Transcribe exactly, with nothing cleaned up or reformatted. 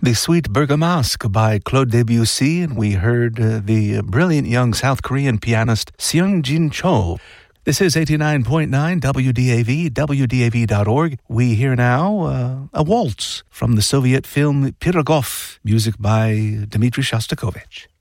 The Sweet Bergamasque by Claude Debussy, and we heard uh, the brilliant young South Korean pianist Seung-Jin Cho. This is eighty-nine point nine W D A V, W D A V dot org. We hear now uh, a waltz from the Soviet film Pirogov, music by Dmitri Shostakovich.